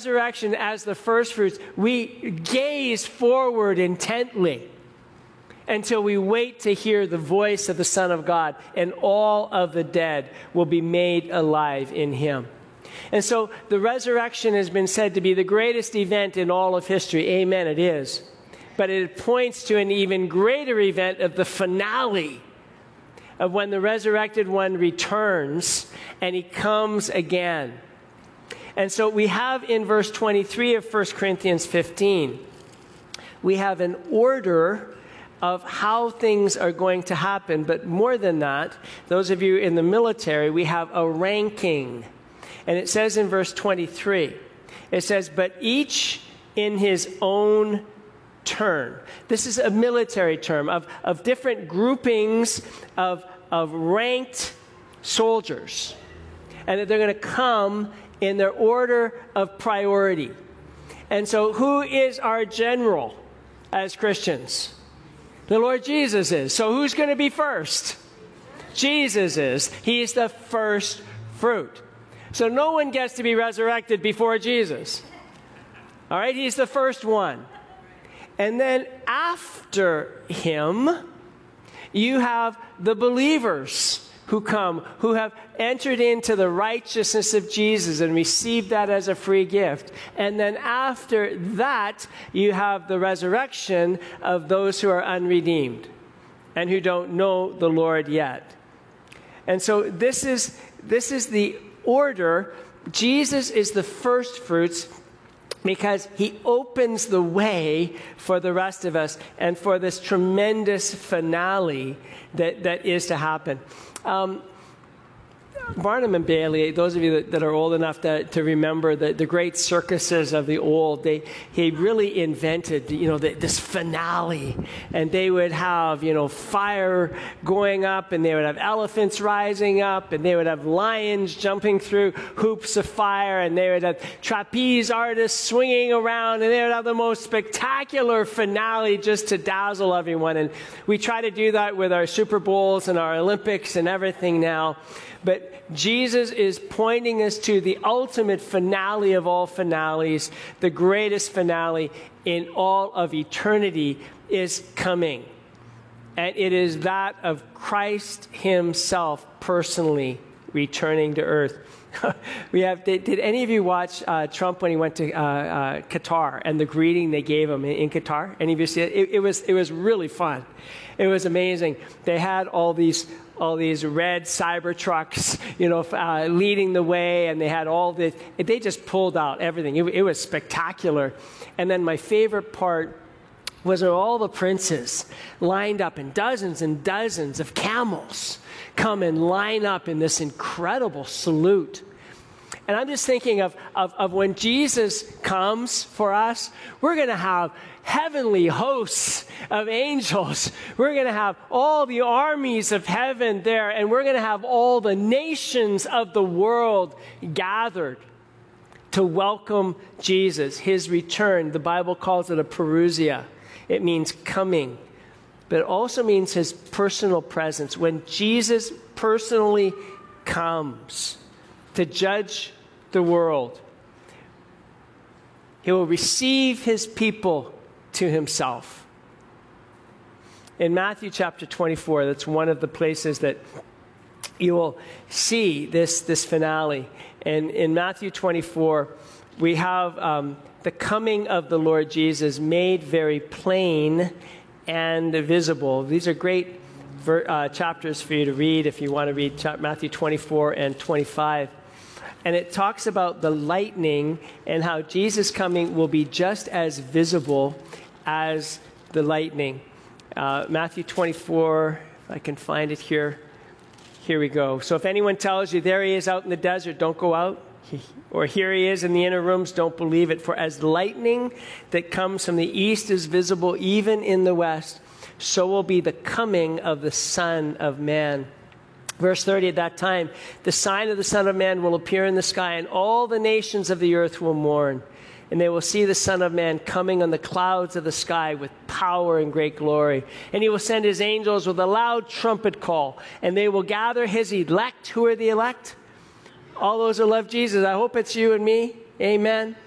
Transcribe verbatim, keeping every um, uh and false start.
resurrection as the first fruits, we gaze forward intently until we wait to hear the voice of the Son of God, and all of the dead will be made alive in him. And so the resurrection has been said to be the greatest event in all of history. Amen, it is. But it points to an even greater event of the finale of when the resurrected one returns and he comes again. And so we have in verse twenty-three of First Corinthians fifteen, we have an order of how things are going to happen. But more than that, those of you in the military, we have a ranking. And it says in verse twenty-three, it says, but each in his own turn. This is a military term of, of different groupings of, of ranked soldiers. And that they're going to come in their order of priority. And so who is our general as Christians? The Lord Jesus is. So who's going to be first? Jesus is. He's the first fruit. So no one gets to be resurrected before Jesus. All right, he's the first one. And then after him, you have the believers who come, who have entered into the righteousness of Jesus and received that as a free gift. And then after that, you have the resurrection of those who are unredeemed and who don't know the Lord yet. And so this is, this is the order. Jesus is the first fruits because he opens the way for the rest of us and for this tremendous finale that, that is to happen. Um, Barnum and Bailey, those of you that, that are old enough to, to remember the, the great circuses of the old, they he really invented, you know, the, this finale. And they would have, you know, fire going up, and they would have elephants rising up, and they would have lions jumping through hoops of fire, and they would have trapeze artists swinging around, and they would have the most spectacular finale just to dazzle everyone. And we try to do that with our Super Bowls and our Olympics and everything now. But Jesus is pointing us to the ultimate finale of all finales. The greatest finale in all of eternity is coming. And it is that of Christ himself personally returning to earth. we have. Did, did any of you watch uh, Trump when he went to uh, uh, Qatar and the greeting they gave him in, in Qatar? Any of you see it? It, it was it was really fun. It was amazing. They had all these all these red cyber trucks, you know, uh, leading the way, and they had all this. They just pulled out everything. It, it was spectacular. And then my favorite part was all the princes lined up, and dozens and dozens of camels come and line up in this incredible salute. And I'm just thinking of, of, of when Jesus comes for us, we're going to have heavenly hosts of angels. We're going to have all the armies of heaven there, and we're going to have all the nations of the world gathered to welcome Jesus, his return. The Bible calls it a parousia. It means coming, but it also means his personal presence. When Jesus personally comes to judge the world, he will receive his people to himself. In Matthew chapter twenty-four, that's one of the places that you will see this, this finale. And in Matthew twenty-four, we have um, the coming of the Lord Jesus made very plain and visible. These are great ver- uh, chapters for you to read if you want to read ch- Matthew twenty-four and twenty-five. And it talks about the lightning and how Jesus' coming will be just as visible as the lightning. Uh, Matthew twenty-four, if I can find it here. Here we go. So if anyone tells you, there he is out in the desert, don't go out. He, or here he is in the inner rooms, don't believe it. For as lightning that comes from the east is visible even in the west, so will be the coming of the Son of Man. Verse thirty, at that time, the sign of the Son of Man will appear in the sky, and all the nations of the earth will mourn. And they will see the Son of Man coming on the clouds of the sky with power and great glory. And he will send his angels with a loud trumpet call, and they will gather his elect. Who are the elect? All those who love Jesus. I hope it's you and me. Amen.